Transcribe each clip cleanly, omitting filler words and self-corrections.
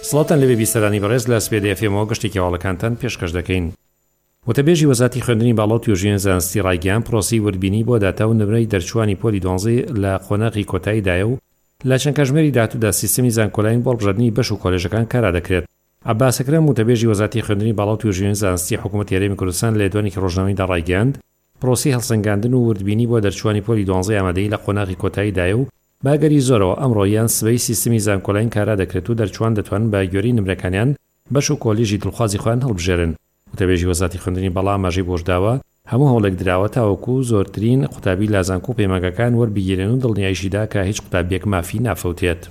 سڵاتان لەوێ بیسەرانی بەڕێز لە سپێدە FMەوە گەشتێکی هەواڵەکانتان پێشکەش دەکەین. وتەبێژی وەزارەتی خوێندنی باڵا و توێژینە زانستی ڕایگەیاند پرۆسی وردبینی بۆ داتا و نمرەی دەرچوانی پۆلی 12 لە قۆناغی کۆتاییدایە و لە چەند کاتژمێری داهاتوودا سیستەمی زانکۆڵین بۆ ڕبژاردننی بەش و کۆلێژەکان کارا دەکرێت. عەباس ئەکرەم وتەبێژی وەزارەتی خوێندنی باڵا و توێژینە زانستی حکوومەتی هەرێمی کوردستان لە دوانێکی ڕۆژنامەیەدا ڕایگەیاند پرۆسی هەڵسەنگاندن و وردبینی بۆ دەرچوانی پۆلی 12 ئامادەیی لە قۆناغی کۆتاییدایە و باگەری زۆرەوە ئەمڕۆ یان سبەی سیستەمی زانکۆڵین کارا دەکرێت و دەرچوان دەتوانن بە گوێرەی نمرەکانیان بەش و کۆلیژی دڵخوازی خۆیان هەڵبژێرن. وتەبێژی وەزارەتی خوێندنی باڵا ئاماژەی بۆشداوە هەموو هەوڵێک دراوە تاوەکو زۆرترین قوتابی لە زانکۆ و پەیمانگەکان وەربگیرن و دڵنیاییشیدا کە هیچ قوتابیەک مافی نافەوتێت.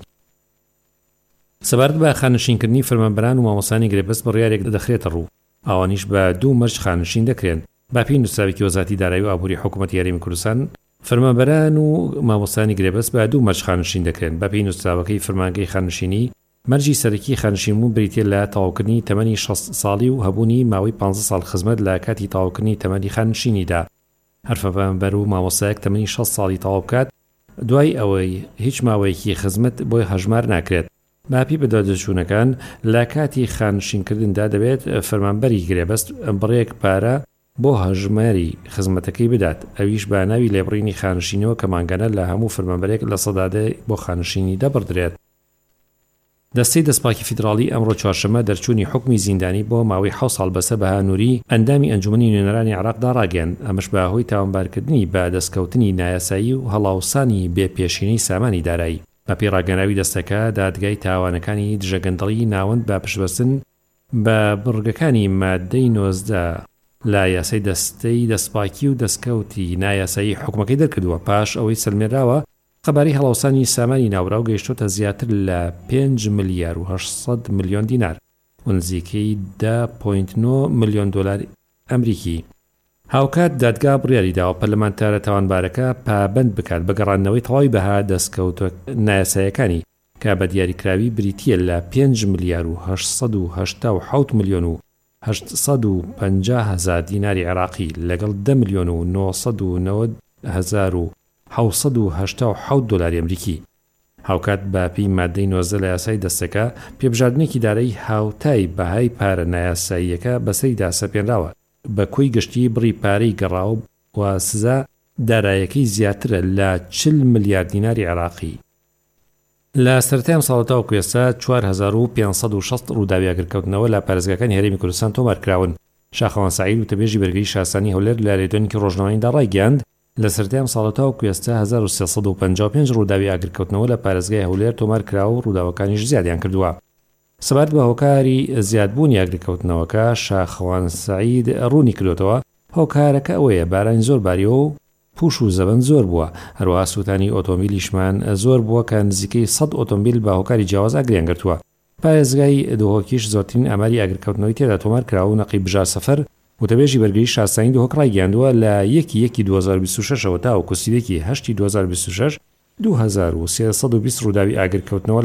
سەبارەت بە خانشینکردنی فەرمانبەران و مامۆستانی گرێبەست بڕیارێک دەخرێتە ڕوو، ئەوانیش بە 2 مەرج خانشین دەکرێن. باپی نووسراوێکی وەزارەتی دارایی و ئابووری حکوومەتی هەرێمی کوردستان فەرمانبەران و مامۆستانی گرێبەست بە 2 مەرج خانشین دەکرێن. باپی نووسراوەکەی فەرمانگەی خانشینی مەرجی سەرەکی خانشینبوون بریتیە لە تەواوکردنی تەمەنی 60 ساڵی و هەبوونی ماوەی 15 ساڵ خزمەت لە کاتی تەواوکردنی تەمەنی خانشینیدا. هەر فەرمانبەر و مامۆستایەک تەمەنی 60 ساڵی تەواو بکات دوای ئەوەی هیچ ماوەیەکی خزمەت بۆی هەژمار ناکرێت. باپی بەدادچوونەکان لە کاتی خانشینکردندا دەبێت فەرمانبەری گرێبەست بڕێک پارە بۆ هەژماری خزمەتەکەی بدات، ئەویش بە ناوی لێبڕینی خانشینەوە کە مانگانە لە هەموو فەرمانبەرێک لە سەدادە بۆ خانشینی دەبڕدرێت. دەستەی دەستپاکی فیدراڵی ئەمڕۆ چوارشەممە دەرچوونی حکمی زیندانی بۆ ماوەی 7 ساڵ بەسەر بەهانووری ئەندامی ئەنجومەنی نوێنەرانی عێراقدا ڕاگەیاند. ئەمەش بەهۆی تاوانبارکردنی بە دەستکەوتنی نایاسایی و هەڵاوسانی بێپێشینەی سامانی دارایی. بەپێی ڕاگەنراوی دەستەکە دادگای تاوانەکانی دژەگەندڵی ناوەند بە پشتبەستن بە بڕگەکانی مادەی 19 لا یاسای دەستەی دەستپاکی و دەستکەوتی نایاسایی حکومەکەی دەرکردووە پاش ئەوەی سەرمێراوە خەباری هەڵاوسانی سامانی ناوراو گەیشتۆتە زیاتر لە 5 ملیار و 800 ملیۆن دینار و نزیکەی 10.9 ملیۆن دۆلار ئەمریکی. هاوکات دادگا بڕیاری داوە پەرلەمانتارە تاوانبارەکە پابەند بکات بە گەڕانەوەی تەواوی بەها دەستکەوتە نایاساییەکانی کە بە دیاریکراوی بریتیە لە 5 ملیار و 887 ملیۆن و 850 هزار دیناری عێراقی لەگەڵ 10 ملیۆن و 990 هزار و 787 دۆلاری ئەمریکی. هاوکات باپی مادەی 19 لە یاسای دەستەکە پێبژاردنێکی دارایی هاوتای بەهای پارە نایاساییەکە بەسەریدا سەپێنراوە بە کۆی گشتی بڕی پارەی گەڕاو و سزا دارایەکەی زیاترە لە 40 ملیار دیناری عێراقی. لە سەرەتای ئەم ساڵە تاوەکو ئێستا 4560 ڕووداوی ئاگرکەوتنەوە لە پارێزگاکانی هەرێمی کوردستان تۆمارکراون. شاخەوان سعید وتەبێژی بەرگەی شاسانی هەولێر لە لێدوانێکی ڕۆژنامەیەدا ڕایگەیاند لە سەرەتای ئەم ساڵە تاوەکو ئێستا 1355 ڕووداوی ئاگرکەوتنەوە لە پارێزگای هەولێر تۆمارکراوە و ڕووداوەکانیش زیادیان کردووە. سەبارەت بە هۆکاری زیادبوونی ئاگرکەوتنەوەکە شاخەوان سعید ڕوونی کردوتەوە هۆکارەکە ئەوەیە بارانی زۆر باریەوە و پوش و زەبەن زۆر بووە، هەروەها سوتانی ئۆتۆمبیلیشمان زۆر بووە کە نزیکەی 100 ئۆتۆمبیل بە هۆکاری جیاواز ئاگریان گرتووە. پارێزگای دۆهۆکیش زۆرترین ئاماری ئاگرکەوتنەوەی تێدا تۆمار کراوە و نەقی بژار سەفەر وتەبێژی بەرگەی شاسانی دۆهۆک ڕایگەیاندووە لە 1/1/2026 تا و کوسیدێکی 8/2026 2320 ڕووداوی ئاگرکەوتنەوە